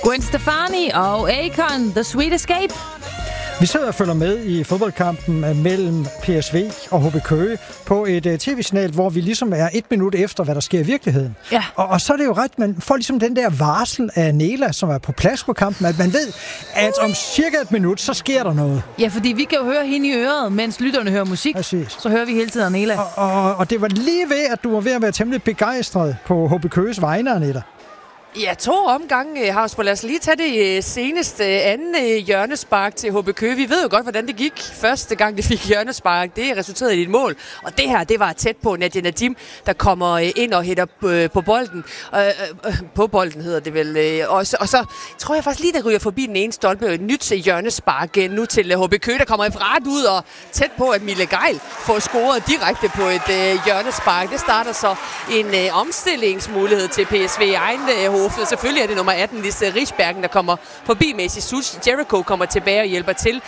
Gwen Stefani og Akon, The Sweet Escape. Vi sidder og følger med i fodboldkampen mellem PSV og HB Køge på et tv-signal, hvor vi ligesom er 1 minut efter, hvad der sker i virkeligheden. Ja. Og så er det jo ret, man får ligesom den der varsel af Nela, som er på plads på kampen, at man ved, at om cirka 1 minut, så sker der noget. Ja, fordi vi kan jo høre hende i øret, mens lytterne hører musik. Præcis. Så hører vi hele tiden Nela. Og det var lige ved, at du var ved at være temmelig begejstret på HB Køges vegne, Anita. Ja, 2 omgange, Havsborg. Lad os lige tage det seneste anden hjørnespark til HB Køge. Vi ved jo godt, hvordan det gik første gang, de fik hjørnespark. Det resulterede i et mål. Og det her, det var tæt på Nadia Nadim, der kommer ind og hætter på bolden. På bolden hedder det vel. Og så tror jeg faktisk lige, der ryger forbi den ene stolpe. Et nyt hjørnespark nu til HB Køge, der kommer i ret ud og tæt på, at Mille Geil får scoret direkte på et hjørnespark. Det starter så en omstillingsmulighed til PSV i egen selvfølgelig er det nummer 18, Lise Risbergen, der kommer forbi med Susie Jericho kommer tilbage og hjælper til.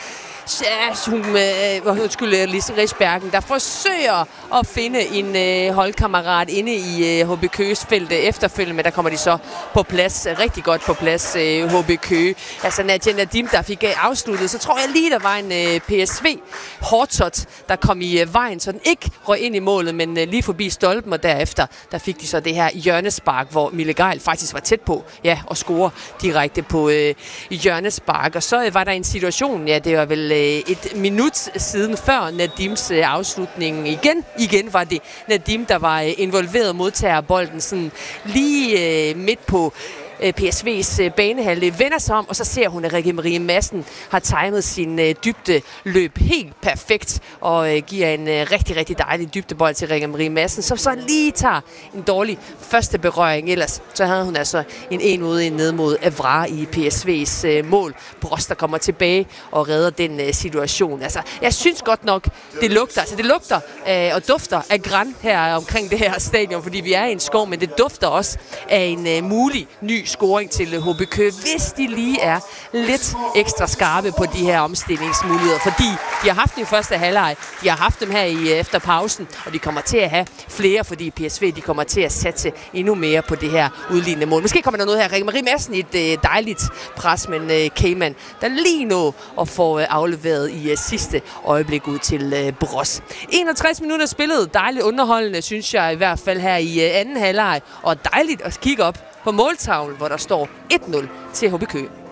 Lise Risbergen, der forsøger at finde en holdkammerat inde i HB Køges felt efterfølgende, men der kommer de så på plads, rigtig godt på plads, HB Køge. Altså Nadia Nadim, der fik afsluttet, så tror jeg lige, der var en PSV hårdtot, der kom i vejen, så den ikke røg ind i målet, men lige forbi stolpen, og derefter, der fik de så det her hjørnespark, hvor Mille Geil faktisk var tæt på, at score direkte på hjørnespark. Og så var der en situation, det var vel et minut siden før Nadims afslutning. Igen var det Nadim, der var involveret modtager bolden sådan lige midt på PSV's banehalvdel, vender sig om, og så ser hun, at Rikke Marie Madsen har timet sin dybde løb helt perfekt, og giver en rigtig, rigtig dejlig dybdebold til Rikke Marie Madsen, som så lige tager en dårlig første berøring. Ellers så havde hun altså en ude ned mod Evra i PSV's mål. Broster kommer tilbage og redder den situation. Altså, jeg synes godt nok, det lugter og dufter af gran her omkring det her stadion, fordi vi er i en skov, men det dufter også af en mulig ny scoring til HB Køge, hvis de lige er lidt ekstra skarpe på de her omstillingsmuligheder, fordi de har haft dem i første halvleg, de har haft dem her efter pausen, og de kommer til at have flere, fordi PSV de kommer til at satse endnu mere på det her udlignende mål. Måske kommer der noget her. Rikke Marie Madsen i et dejligt pres, men Cayman, der lige nå at få afleveret i sidste øjeblik ud til Bros. 61 minutter spillet, dejligt underholdende, synes jeg i hvert fald her i anden halvleg, og dejligt at kigge op på måltavlen, hvor der står 1-0 til HB Køge.